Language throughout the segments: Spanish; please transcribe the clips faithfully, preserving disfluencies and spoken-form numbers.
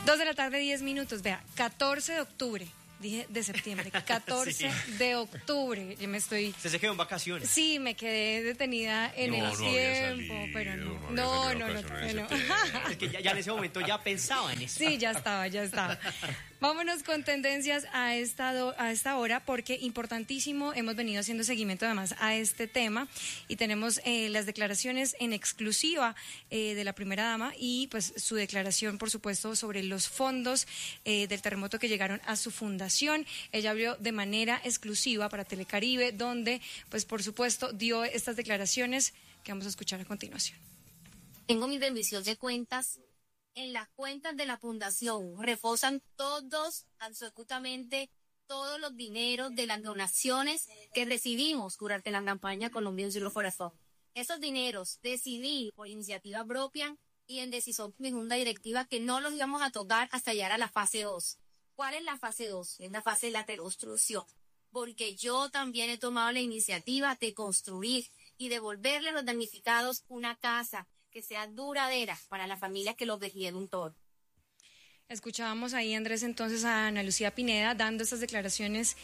Dos de la tarde, diez minutos. Vea, catorce de octubre. Dije de septiembre, catorce sí. de octubre. Yo me estoy. ¿Usted se quedó en vacaciones? Sí, me quedé detenida en no, el no tiempo, salido, pero no. No, No, no, no. no, no. Es que ya, ya en ese momento ya pensaba en eso. Sí, ya estaba, ya estaba. Vámonos con tendencias a esta, do, a esta hora, porque importantísimo, hemos venido haciendo seguimiento además a este tema y tenemos eh, las declaraciones en exclusiva eh, de la primera dama y pues su declaración, por supuesto, sobre los fondos eh, del terremoto que llegaron a su fundación. Ella habló de manera exclusiva para Telecaribe, donde pues por supuesto dio estas declaraciones que vamos a escuchar a continuación. Tengo mi rendición de cuentas. En las cuentas de la fundación reposan todos, absolutamente todos los dineros de las donaciones que recibimos durante la campaña Colombia Un Solo Corazón. Esos dineros decidí por iniciativa propia y en decisión de mi junta directiva que no los íbamos a tocar hasta llegar a la fase dos. ¿Cuál es la fase dos? Es la fase de la reconstrucción, porque yo también he tomado la iniciativa de construir y devolverle a los damnificados una casa que sea duradera para las familias que los perdieron todo. Escuchábamos ahí, Andrés, entonces a Ana Lucía Pineda dando estas declaraciones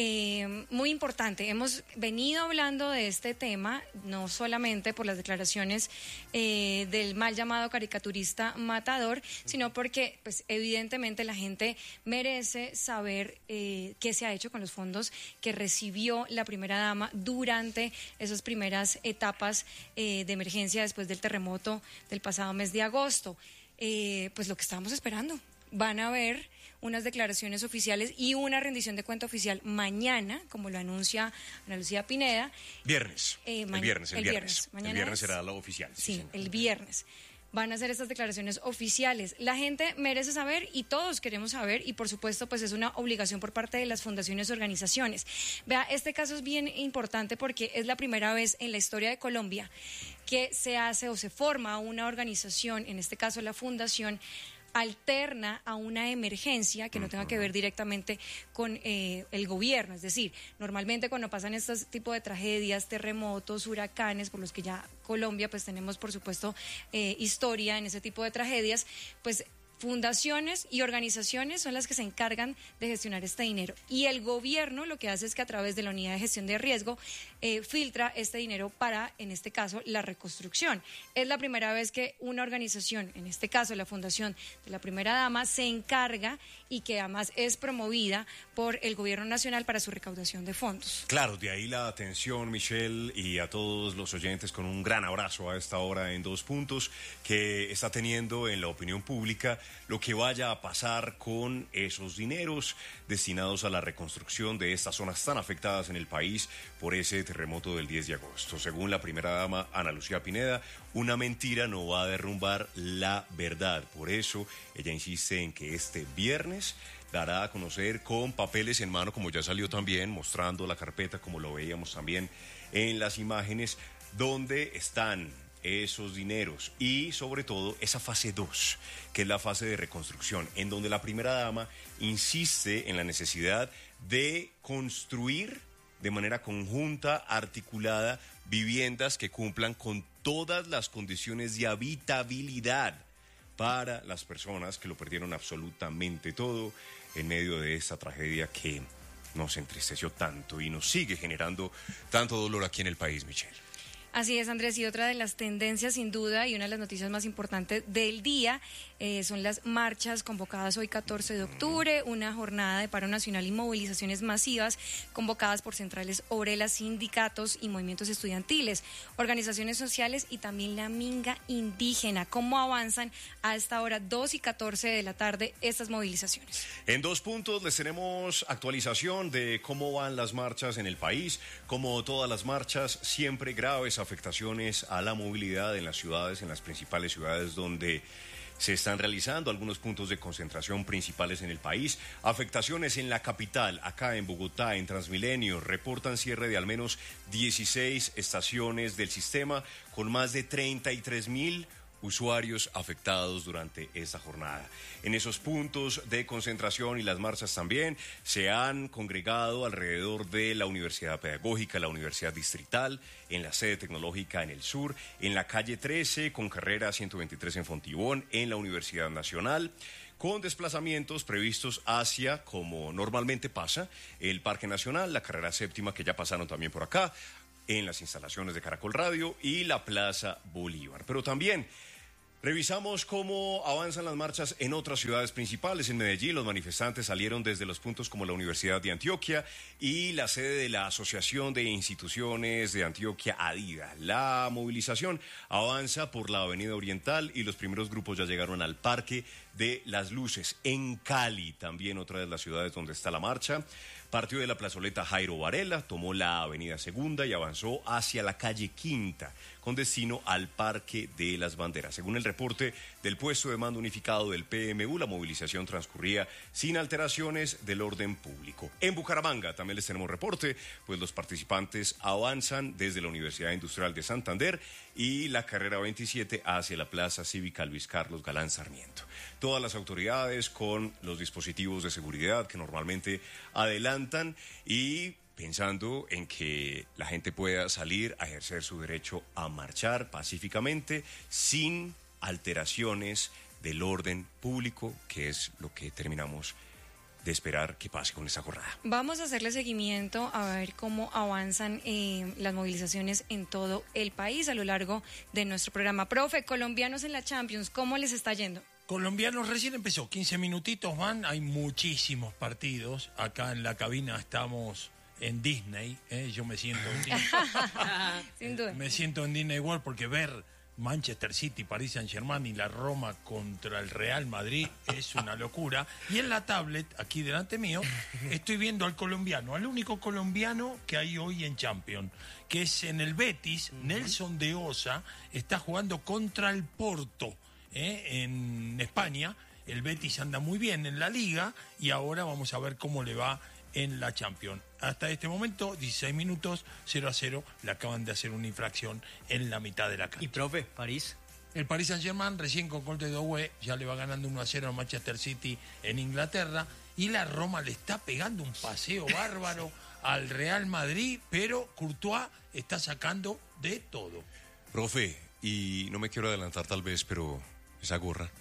eh, muy importantes. Hemos venido hablando de este tema, no solamente por las declaraciones eh, del mal llamado caricaturista Matador, sino porque, pues, evidentemente la gente merece saber eh, qué se ha hecho con los fondos que recibió la primera dama durante esas primeras etapas eh, de emergencia después del terremoto del pasado mes de agosto. Eh, pues lo que estábamos esperando. Van a haber unas declaraciones oficiales y una rendición de cuenta oficial mañana, como lo anuncia Ana Lucía Pineda. Viernes. Eh, el viernes, el, el viernes. viernes. Mañana el viernes es, será lo oficial. Sí, sí el viernes. Van a hacer estas declaraciones oficiales. La gente merece saber y todos queremos saber y por supuesto pues es una obligación por parte de las fundaciones y organizaciones. Vea, este caso es bien importante porque es la primera vez en la historia de Colombia que se hace o se forma una organización, en este caso la fundación, alterna a una emergencia que no tenga que ver directamente con eh, el gobierno. Es decir, normalmente cuando pasan estos tipos de tragedias, terremotos, huracanes, por los que ya Colombia pues tenemos por supuesto eh, historia en ese tipo de tragedias, pues fundaciones y organizaciones son las que se encargan de gestionar este dinero. Y el gobierno lo que hace es que a través de la unidad de gestión de riesgo eh, filtra este dinero para, en este caso, la reconstrucción. Es la primera vez que una organización, en este caso la Fundación de la Primera Dama, se encarga y que además es promovida por el gobierno nacional para su recaudación de fondos. Claro, de ahí la atención, Michelle, y a todos los oyentes con un gran abrazo a esta hora en Dos Puntos que está teniendo en la opinión pública lo que vaya a pasar con esos dineros destinados a la reconstrucción de estas zonas tan afectadas en el país por ese terremoto del diez de agosto. Según la primera dama Ana Lucía Pineda, una mentira no va a derrumbar la verdad. Por eso ella insiste en que este viernes dará a conocer con papeles en mano, como ya salió también, mostrando la carpeta, como lo veíamos también en las imágenes, donde están esos dineros y sobre todo esa fase dos, que es la fase de reconstrucción, en donde la primera dama insiste en la necesidad de construir de manera conjunta, articulada, viviendas que cumplan con todas las condiciones de habitabilidad para las personas que lo perdieron absolutamente todo en medio de esta tragedia que nos entristeció tanto y nos sigue generando tanto dolor aquí en el país, Michelle. Así es, Andrés, y otra de las tendencias sin duda y una de las noticias más importantes del día eh, son las marchas convocadas hoy catorce de octubre, una jornada de paro nacional y movilizaciones masivas convocadas por centrales obreras, sindicatos y movimientos estudiantiles, organizaciones sociales y también la minga indígena. ¿Cómo avanzan a esta hora, dos y catorce de la tarde, estas movilizaciones? En Dos Puntos les tenemos actualización de cómo van las marchas en el país. Como todas las marchas, siempre graves afectaciones a la movilidad en las ciudades, en las principales ciudades donde se están realizando algunos puntos de concentración principales en el país. Afectaciones en la capital, acá en Bogotá, en Transmilenio, reportan cierre de al menos dieciséis estaciones del sistema con más de treinta y tres mil usuarios afectados durante esta jornada. En esos puntos de concentración y las marchas también se han congregado alrededor de la Universidad Pedagógica, la Universidad Distrital, en la sede tecnológica en el sur, en la calle trece con carrera ciento veintitrés en Fontibón, en la Universidad Nacional, con desplazamientos previstos hacia, como normalmente pasa, el Parque Nacional, la carrera séptima que ya pasaron también por acá, en las instalaciones de Caracol Radio y la Plaza Bolívar. Pero también revisamos cómo avanzan las marchas en otras ciudades principales. En Medellín, los manifestantes salieron desde los puntos como la Universidad de Antioquia y la sede de la Asociación de Instituciones de Antioquia, ADIDA. La movilización avanza por la Avenida Oriental y los primeros grupos ya llegaron al Parque de las Luces. En Cali, también otra de las ciudades donde está la marcha, partió de la plazoleta Jairo Varela, tomó la Avenida Segunda y avanzó hacia la calle Quinta, con destino al Parque de las Banderas. Según el reporte del puesto de mando unificado del P M U, la movilización transcurría sin alteraciones del orden público. En Bucaramanga también les tenemos reporte, pues los participantes avanzan desde la Universidad Industrial de Santander y la carrera veintisiete hacia la Plaza Cívica Luis Carlos Galán Sarmiento. Todas las autoridades con los dispositivos de seguridad que normalmente adelantan y pensando en que la gente pueda salir a ejercer su derecho a marchar pacíficamente sin alteraciones del orden público, que es lo que terminamos de esperar que pase con esta jornada. Vamos a hacerle seguimiento a ver cómo avanzan eh, las movilizaciones en todo el país a lo largo de nuestro programa. Profe, colombianos en la Champions, ¿cómo les está yendo? Colombianos recién empezó, quince minutitos van, hay muchísimos partidos. Acá en la cabina estamos en Disney, ¿eh? Yo me siento en Disney. Sin duda. Me siento en Disney igual porque ver Manchester City, Paris Saint-Germain y la Roma contra el Real Madrid es una locura. Y en la tablet, aquí delante mío, estoy viendo al colombiano, al único colombiano que hay hoy en Champions, que es en el Betis. Uh-huh. Nelson de Osa está jugando contra el Porto, ¿eh? En España. El Betis anda muy bien en la Liga y ahora vamos a ver cómo le va en la Champions. Hasta este momento, dieciséis minutos, cero a cero, le acaban de hacer una infracción en la mitad de la cancha. Y profe, París. El Paris Saint-Germain recién con gol de Doué ya le va ganando uno a cero al Manchester City en Inglaterra y la Roma le está pegando un paseo bárbaro al Real Madrid, pero Courtois está sacando de todo. Profe, y no me quiero adelantar tal vez, pero esa gorra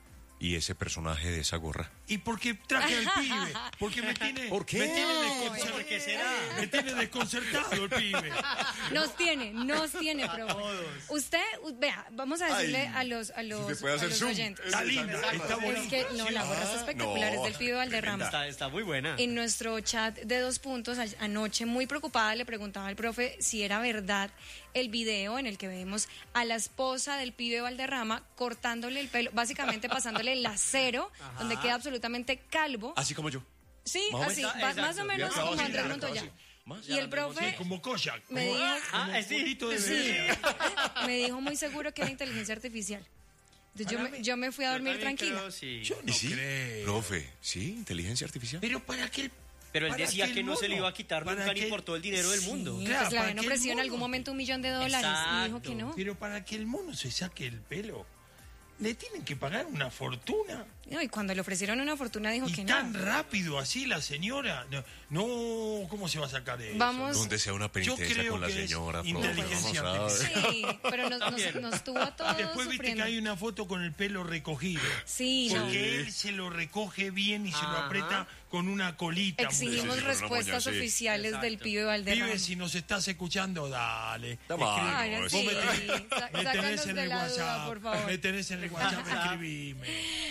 y ese personaje de esa gorra. ¿Y por qué traje al pibe? Porque me tiene, ¿Por qué? Me tiene, No, desconcertado, ¿por qué será? me tiene desconcertado el pibe. Nos tiene, nos tiene, profe. Usted, u- vea, vamos a decirle Ay, a los, a los, se puede a hacer los zoom. oyentes. Está linda, está bonita. Es que no, la gorra está espectacular, no, es del pibe Valderrama. Está, está muy buena. En nuestro chat de Dos Puntos, a- anoche, muy preocupada, le preguntaba al profe si era verdad el video en el que vemos a la esposa del pibe Valderrama cortándole el pelo, básicamente pasándole el acero, Ajá. donde queda absolutamente calvo. Así como yo. Sí, Más o así, menos. va- Exacto. más o menos Ya acabo como así, Andrés ya Montoya. acabo así. Más. Y el profe Sí, como Kojak. me como- dijo, Ah, como sí. culito de sí, bebé. me dijo muy seguro que era inteligencia artificial. Entonces yo Hágame. me, yo me fui a Yo dormir también tranquila. creo, sí. Yo ¿Y no sí? creo. Profe, ¿sí? ¿Inteligencia artificial? Pero para qué. Pero él para decía que que el no se le mono- iba a quitar para nunca ni que- por todo el dinero del Sí. mundo. Y Claro, pues le para habían que el ofrecido en mono- algún momento un millón de dólares y dijo que no. Pero para que el mono se saque el pelo, le tienen que pagar una fortuna. No, y cuando le ofrecieron una fortuna dijo Y que tan no. rápido así la señora. No, no, ¿cómo se va a sacar eso? Vamos- Donde sea una penitencia creo con la que es señora, profe. inteligencia Vamos a ver. Sí, pero nos, nos, nos tuvo a todos Después viste sufriendo. que hay una foto con el pelo recogido. Sí, no. Porque él se lo recoge bien y se lo Ajá. aprieta con una colita. Exigimos Sí, sí, sí, respuestas con una moña, sí. oficiales Exacto. del pibe Valderrama. Pibe, si nos estás escuchando, dale. Dame, Escribe. no, Ay, eso sí, sí. sa- Me sácanos tenés en de el la duda, WhatsApp. por favor. Me tenés en el WhatsApp, escribime.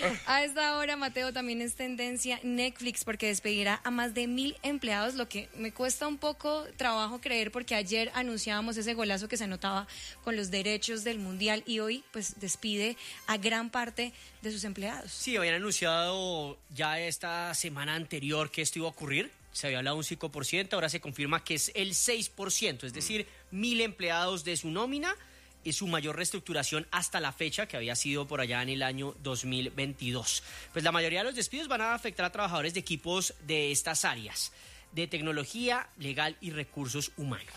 A esta hora, Mateo, también es tendencia Netflix porque despedirá a más de mil empleados, lo que me cuesta un poco trabajo creer porque ayer anunciábamos ese golazo que se anotaba con los derechos del Mundial y hoy pues despide a gran parte de sus empleados. Sí, habían anunciado ya esta semana anterior que esto iba a ocurrir. Se había hablado un cinco por ciento, ahora se confirma que es el seis por ciento, es decir, mil empleados de su nómina. Es su mayor reestructuración hasta la fecha, que había sido por allá en el año dos mil veintidós. Pues la mayoría de los despidos van a afectar a trabajadores de equipos de estas áreas, de tecnología, legal y recursos humanos.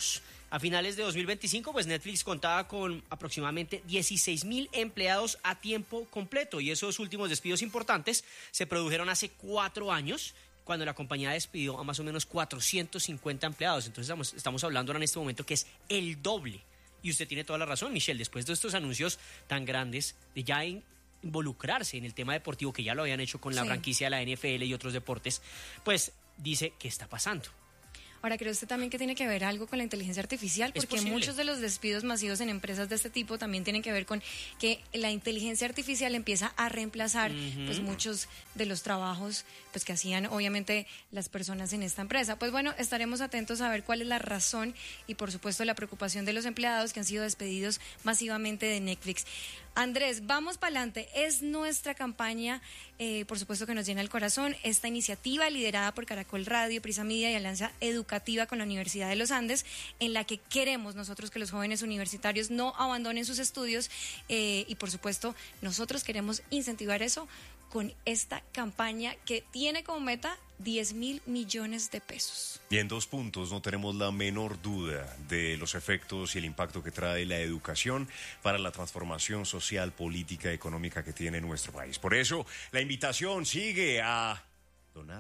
A finales de dos mil veinticinco, pues Netflix contaba con aproximadamente dieciséis mil empleados a tiempo completo y esos últimos despidos importantes se produjeron hace cuatro años cuando la compañía despidió a más o menos cuatrocientos cincuenta empleados. Entonces estamos, estamos hablando ahora en este momento que es el doble. Y usted tiene toda la razón, Michelle, después de estos anuncios tan grandes de ya in- involucrarse en el tema deportivo, que ya lo habían hecho con la Sí. franquicia de la N F L y otros deportes, pues dice, ¿qué está pasando? Ahora, ¿cree usted también que tiene que ver algo con la inteligencia artificial? Es Porque posible. muchos de los despidos masivos en empresas de este tipo también tienen que ver con que la inteligencia artificial empieza a reemplazar uh-huh. pues muchos de los trabajos pues que hacían obviamente las personas en esta empresa. Pues bueno, estaremos atentos a ver cuál es la razón y por supuesto la preocupación de los empleados que han sido despedidos masivamente de Netflix. Andrés, vamos para adelante. Es nuestra campaña, eh, por supuesto que nos llena el corazón. Esta iniciativa liderada por Caracol Radio, Prisa Media y Alianza Educativa con la Universidad de los Andes, en la que queremos nosotros que los jóvenes universitarios no abandonen sus estudios eh, y por supuesto nosotros queremos incentivar eso con esta campaña que tiene como meta diez mil millones de pesos. Y en dos puntos no tenemos la menor duda de los efectos y el impacto que trae la educación para la transformación social, política, económica que tiene nuestro país. Por eso, la invitación sigue a donar,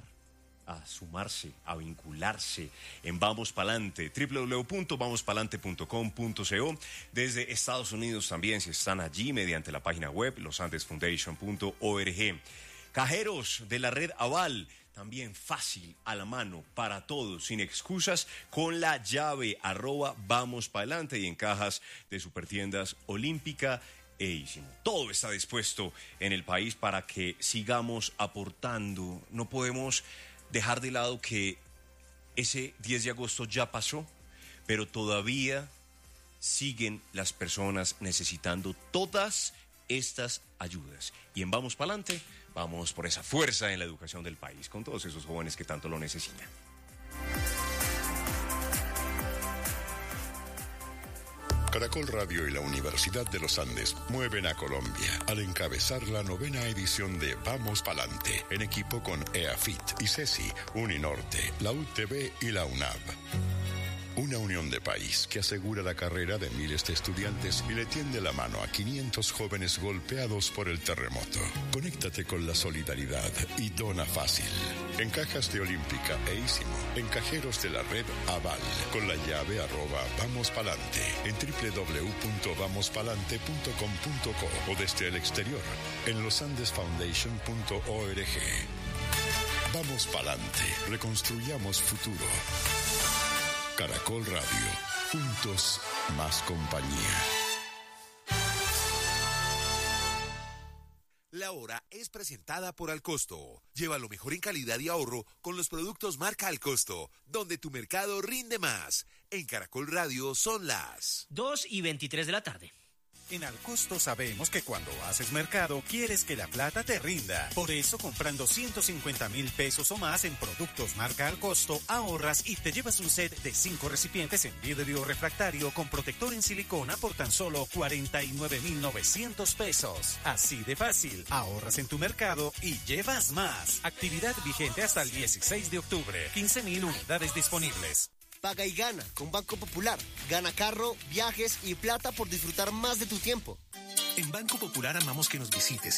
a sumarse, a vincularse en Vamos Palante, doble u doble u doble u punto vamos palante punto com punto co. Desde Estados Unidos también, si están allí, mediante la página web los andes foundation punto org. Cajeros de la red Aval, también fácil, a la mano, para todos, sin excusas, con la llave arroba Vamos Palante y en cajas de Supertiendas Olímpica e Ísimo. Todo está dispuesto en el país para que sigamos aportando. No podemos dejar de lado que ese diez de agosto ya pasó, pero todavía siguen las personas necesitando todas estas ayudas. Y en Vamos Palante, vamos por esa fuerza en la educación del país, con todos esos jóvenes que tanto lo necesitan. Caracol Radio y la Universidad de los Andes mueven a Colombia al encabezar la novena edición de Vamos Palante, en equipo con EAFIT, ICESI, Uninorte, la U T B y la UNAV. Una unión de país que asegura la carrera de miles de estudiantes y le tiende la mano a quinientos jóvenes golpeados por el terremoto. Conéctate con la solidaridad y dona fácil. En cajas de Olímpica e Ísimo, en cajeros de la red Aval, con la llave arroba Vamos Palante, en doble u doble u doble u punto vamos palante punto com punto co o desde el exterior, en los andes foundation punto org. Vamos Palante, reconstruyamos futuro. Caracol Radio, juntos más compañía. La hora es presentada por Alcosto. Lleva lo mejor en calidad y ahorro con los productos marca Alcosto, donde tu mercado rinde más. En Caracol Radio son las dos y veintitrés de la tarde. En Alcosto sabemos que cuando haces mercado quieres que la plata te rinda. Por eso, comprando ciento cincuenta mil pesos o más en productos marca Alcosto, ahorras y te llevas un set de cinco recipientes en vidrio refractario con protector en silicona por tan solo cuarenta y nueve mil novecientos pesos. Así de fácil, ahorras en tu mercado y llevas más. Actividad vigente hasta el dieciséis de octubre. quince mil unidades disponibles. Paga y gana con Banco Popular. Gana carro, viajes y plata por disfrutar más de tu tiempo. En Banco Popular amamos que nos visites